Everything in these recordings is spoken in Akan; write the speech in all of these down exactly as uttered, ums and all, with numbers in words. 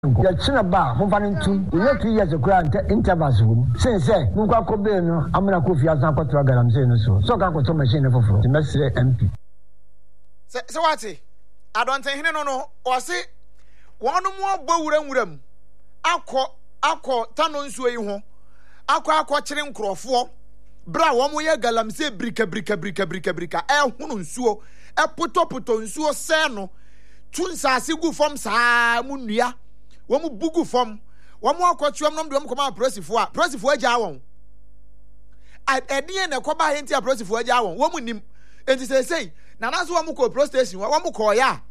Ya china ba mo fanin tum ye two years kura intervals wo since say mo kwa ko be no amna ko fi asan ko tra galam say no so so ka ko to machine foforo ti mesre M P se se wati adonten hene no no o se wonu mo bo wuram wuram akọ akọ tano nsuo yi ho akọ akọ kire nkrofo bra wo mo ye galam say brika brika brika brika brika e hunu nsuo e poto poto nsuo se no tunsa asigu fom saa mu nua womu bugu fom womu akwachuam nom de womu koma prosifo a prosifo agya won adie na koba henti a prosifo agya won womu nim enti say say na naso womu ko pro station womu ko ya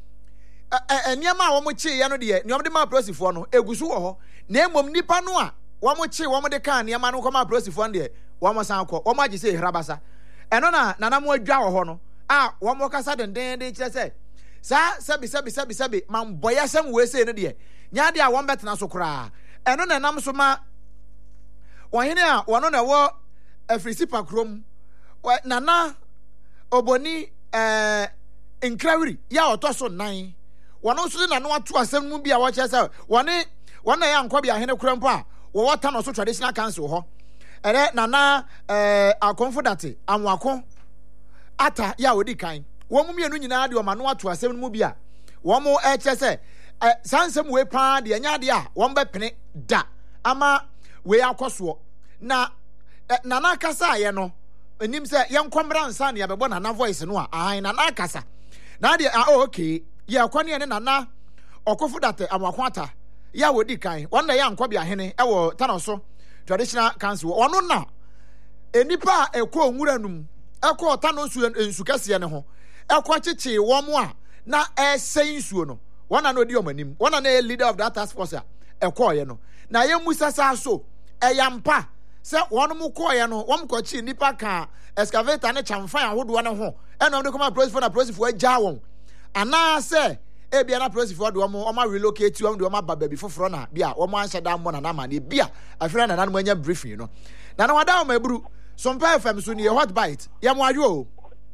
eniema womu chi ye no de ne womu de ma prosifo no egusu wo ho na emom nipa no a womu chi womu de kan niema no koma prosifo no de womu san ko womu agi say hrabasa eno na nanam adwa wo ho no a womu kasa denden de kire say sa sabi sabi sabi sabi man boya sam we say no de nyaade a won betena so kra eno na nam so ma wohene a wono na wo afrisipa krom nana oboni eh nkrawiri ya otoso nan wono so na no ato asem mu bia wo chese wone wona ya nkwa bia hene krampo a wo wota no so traditional council ho ere nana eh akonfodate anwako ata ya odi kan wo mu mienu nyina de o ma no ato asem mu bia wo mu e chese eh sansem we pa de nya de a won be pene da ama we akoso na eh, nana kasa ye no enim se ye nkomra nsa ne yabebo nana voice no a ahan nana kasa na de ah okay ye akwane ne nana okofo date amakwata ya wodi kan won na ya nkobia hene e wo tanoso traditional council ono na enipa ekọ onwuranum ekọ tanoso ensu kase ne ho ekọ chichi wo mo a na esen nsuo no wana no di omanim wana na leader of that task force ekọ ye no na ye musasa so eyampa se wonu mu kọ ye no wom kọ chi nipa ka excavator ne chamfan ahodo ne ho eno de koma process for na process for agya won ana se e bia na process for de wom o ma relocate wom de wom aba ba bi foforo na bia wom anhye da mo na na ma ne bia afira na na mo anya briefing no na na wada o maburu sompa F M so ne hot bite ye mo adwo o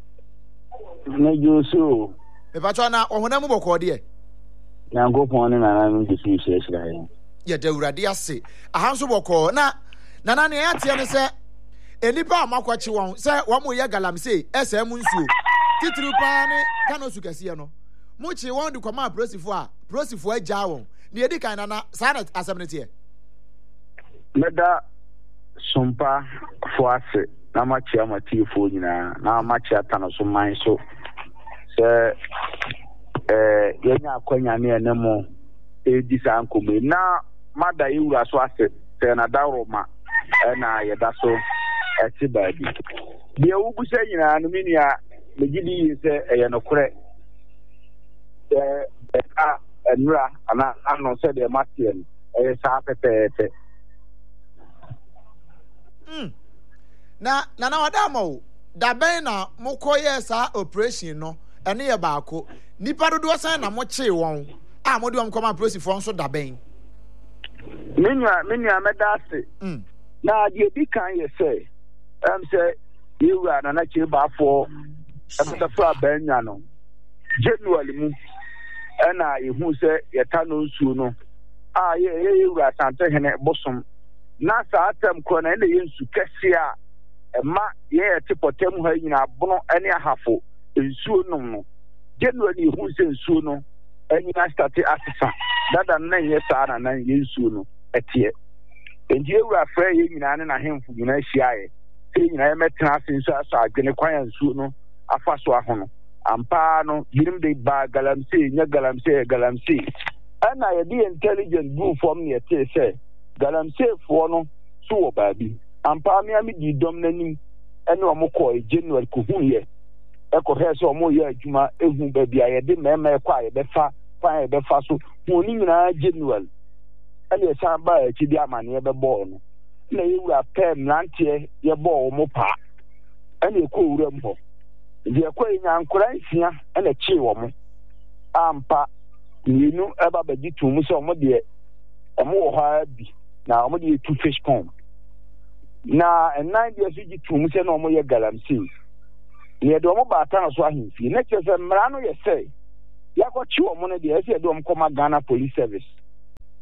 na joso e pa cho na ohona mu bokọ de Nyankopon ne nana no disi hyehyira ye ye dawurade ase aha nso bokọ na nana ne ya tie ne se enipa amakwachi won se wo mo ye galamse ese mu nsuo titiri pa ne kanosu kase no mu chi won de koma prosifo a prosifo agya won ne edi kan nana sanet asebnetie meda sompa fo ase na machi amatifo nyina na machi atana so man so se eh yenya akwanya ne enemo edi sankomo na mada yiwura so ase se na daroma na yeda so eti baabi de wugu se nyina no minia megidi se eye no kore eh a enura ana ano se de matien eh sa pepete mm na na na wadamo da ben na mokoye sa operation no ene ye baako nipa dodo san na mo che won a mo de won koma prosifo nso da ben minya minya medase mm na de bi kan ye say am say yewura na na che baafo e so abanya no January mu na yehu say yeta no nsuo no a ye yewura sante hene bosom na sa atam ko na ne yensu kese a ema ye yete potem ha nyina bono ene ahafo nsuo nom no January yehu say nsuo no eni na start asesa dada na ye sa na na yensuo no etie enji ewura fra ye nyina ne na hemfu nyina hia ye se nyina ye metena asenso aso adwene kwan nsuo no afa so ahono ampa no yirim de ba galamse nya galamse galamse ana ye di intelligent group form ne te se galamse fo no so wo baabi ampa me ami di dom nanim ene o mokọ e January ko hu ye e ko he se o mo ye adwuma ehu baabi aye de mema e kwa ye be fa fa ye be fa so hu ni nyina January ele sa ba e ti di amane e be bo no na yewura pem nantie ye bo mo pa ene ko wura mbo de ko nya nkora nsia ene chi wo mo ampa yinu e ba ba di tu mu so mo de o mo wo ha bi na o mo de two fish pond na nine de so di tu mu se na o mo ye galamsi ne de o mo ba ta na so ahemfi ne che se mra no ye se ya ko chi wo mo ne de e se de o mo koma Ghana Police Service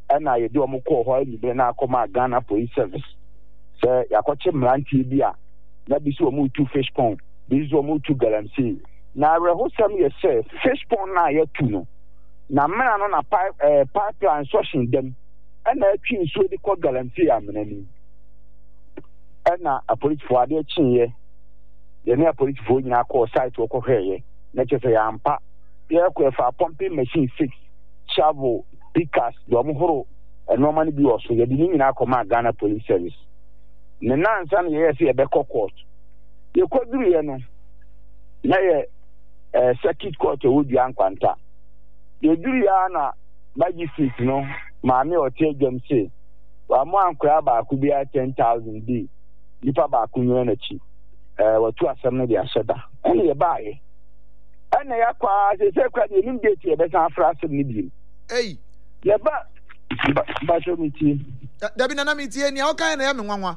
ɛna yɛde ɔmo kɔɔ hɔ anibere na akɔma Ghana Police Service sɛ yɛakɔkye mmeranteɛ bi a na bi sɛ ɔmo tu fish pond bi sɛ ɔmo tu galamsey na awerɛhosɛm yɛ sɛ fish pond no a yɛtu no na mmena no na pipeline sɔhyen dɛm ɛna atwi nsuo de kɔ galamsey amena ni ɛna apolisifoɔ adeɛ kyeeɛ yɛne apolisifoɔ nyinaa kɔɔ site wɔkɔhwɛeɛ na kyerɛ sɛ yɛampa yɛkɔ ɛfa pumping machine six shovel pickers deɛ ɔmo horo ɛnɔɔma no bi wɔ so yɛde ne nyinaa kɔmaa Ghana Police Service ne nansa no yɛyɛ sɛ yɛbɛkɔ court yɛkɔduruiɛ no na yɛ circuit court ɛwɔ dua nkwanta yɛduruiɛ na magistrate no maame ɔte adwam sɛ wɔamo ankora baako biara ten thousand bi nipa baako nwura n'akyi wɔtu asɛm no de ahyɛ da ɛne yɛbaeɛ ɛna yɛakɔ a sɛ sɛ kora deɛ nim date yɛbɛsan afra asɛm no biem ei yɛba bahyɛ metie dabi nana metie nea wokae na yɛ me nwanwa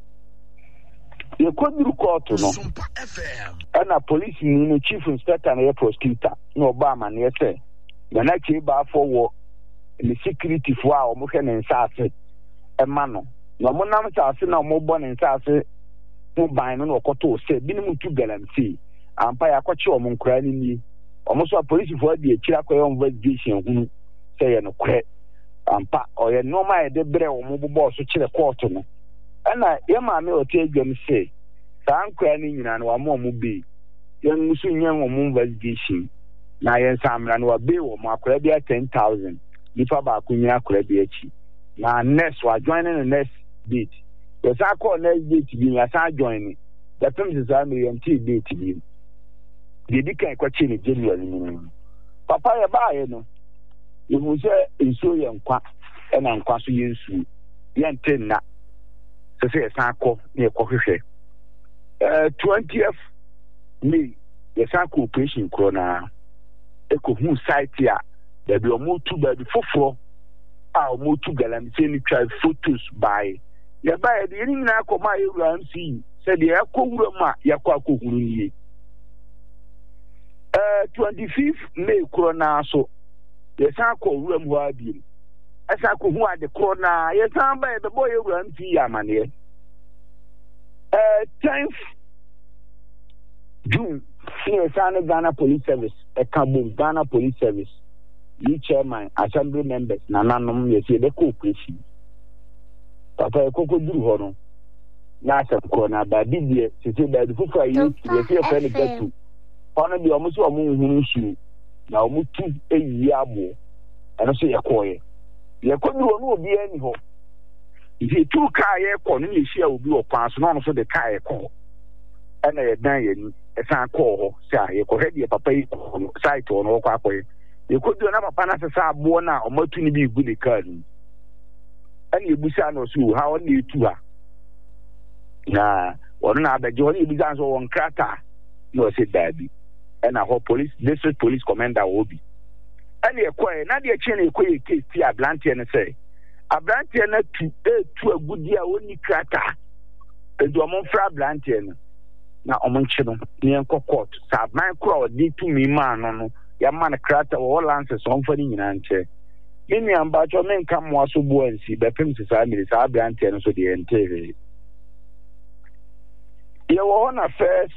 yɛkɔduru kɔɔto no ɛna police ni no chief inspector na yɛ prosecutor na ɔba amanneɛ sɛ nana kyee baafoɔ wɔ ne security foɔ a wɔhwɛ ne nsaase ɛma no na ɔmo nam saase na ɔmo bɔ ne nsaase ho ban no na ɔkɔtoo sɛ binom tu galamsey ampa yɛakɔkye ɔmo nkoraa no nie ɔmo so a polisifoɔ de akyiri akɔyɛ investigation hunu sɛ yɛ nokorɛ ampa ɔyɛ nneɛma a yɛde berɛ ɔmo bobɔɔ so kyerɛ kɔɔto no ɛna yɛ maame ɔte adwam sɛ saa nkoraa no nyinaa no wama ɔmo bee yɛn nso nyɛ ɔmo investigation na yɛn nsamra no wabee wɔ mo akora bi a ten thousand nipa baako nyina akora bi akyi na nurse wajoin ne nurse date yɛsan kɔɔ nurse date bi yɛsan join ne dɛpem sɛ saa mmere yɛntee date bi deɛ di kan ɛkɔkye ne January mu papa yɛbaeɛ no yɛhu sɛ nsuo yɛ nkwa ɛna nkwa so yɛ nsuo yɛnte nna sɛ sɛ yɛsan kɔ na yɛkɔhwehwɛ twentieth May yɛsan kɔ operation korɔ naa ɛkɔhu site a baabi ɔmotu baabi foforɔ a ɔmotu galamsey no twa photos baeɛ yɛbaeɛ de yɛne nyinaa kɔma a yɛwura M C yi sɛdeɛ yɛakɔ wura mu a yɛakɔ akɔhunu nie twenty-fifth May korɔ naa so yɛsan kɔ wura mu hɔ abiem ɛsan kɔhu ade korɔ naa yɛsan ba yɛbɛbɔ yɛwura M C yi amanneɛ tenth June ne yɛsan ne Ghana Police Service ɛka bom Ghana Police Service yi chairman assembly members nananom yɛsɛ yɛbɛkɔ operation papa yɛkɔkɔduru hɔ no na asɛm korɔ na baabi deɛ sɛsɛ baabi foforɔ a yɛsɛ yɛfrɛ no gatu hɔ no deɛ ɔmo sɛ ɔmo nhunu nsuo na ɔmo tu ɛyiyi aboɔ ɛno so yɛkɔɔyɛ yɛkɔduru hɔ no obiara ni hɔ nti yɛtu kaa yɛkɔ no ne yɛhyia obi wɔ kwan so na ɔno so de kaa yɛkɔ ɛna yɛdan yɛni ɛsan kɔɔ hɔ sɛ a yɛkɔhwɛ deɛ papa yi kɔɔ no site hɔ no wɔkɔ akɔyɛ yɛkɔduru na papa no asesa aboɔ no a ɔmatu no bi gu ne kaa no ɛna yɛbusa no so ha ɔne yɛtu ha na ɔno na abɛgye hɔ ne yɛbusa nso wɔ nkrataa na ɔsɛ daabi ɛna hɔ police district police commander wɔ bi ɛna yɛkɔɛ na deɛ kyerɛ no yɛkɔ yɛ case ti aberanteɛ no sɛ aberanteɛ no atu ɛtu agudi a ɔnni krataa ɛnti ɔmo mfra aberanteɛ no na ɔmo nkye no ne yɛnkɔ court sɛ aban koro a ɔde tumi maa no no yɛma no krataa wɔwɔ lances ɔmfa no nyinaa nkyɛ me nua mbakyɛ menka mmoa so boa nsi bɛpem sɛ saa mmiri saa aberanteɛ no so deɛ ɛntee hwee yɛwɔ hɔ na first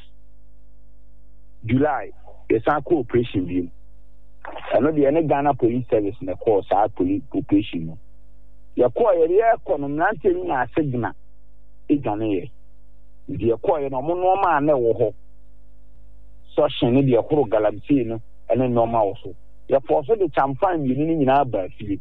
July yɛsan kɔ operation bi mu ɛno deɛ ne Ghana Police Service na kɔɔ saa police operation no yɛkɔɔ yɛde yɛkɔ no mmeranteɛ no nya ase gyina ɛdwane yɛ nti yɛkɔɔ yɛ no ɔmo nneɛma a na ɛwɔ hɔ sɔhyen no deɛ ɛhoro galamsey no ɛne nneɛma wɔ so yɛfɔɔ so de kyamfan mmienu no nyinaa baa fie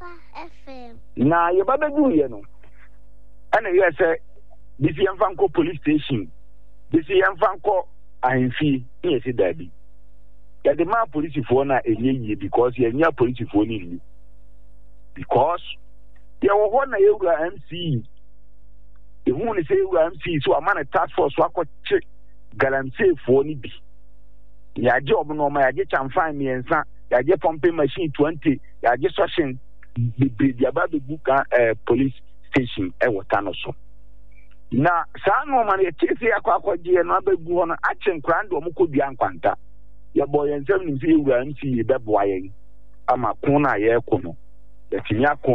na yɛbabɛduruiɛ no ɛna yɛ sɛ bisi yɛmfa nkɔ police station bisi yɛmfa nkɔ ahemfie ne yɛsi daabi yɛde maa polisifoɔ no a ɛnyɛ yie because yɛnyɛ polisifoɔ no nni because yɛwɔ hɔ na yɛwura M C yi ɛhu ne sɛ yɛwura M C yi so ama ne task force so akɔkye galamseyfoɔ no bi yɛagye ɔmo nɔɔma yɛagye kyamfan mmiɛnsa yɛagye pumping machine twenty yɛagye sɔhyen bebree de aba bɛgu ka police station ɛwɔ ta no so na saa nneɛma no yɛkyerɛ sɛ yɛakɔ akɔgyeɛ no abɛgu hɔ no akye nkora no de ɔmo kɔdua nkwanta yɛbɔ yɛn nsɛm nim sɛ yɛwura M C yi bɛboa yɛn ama ko no a yɛrekɔ no yɛtumi ako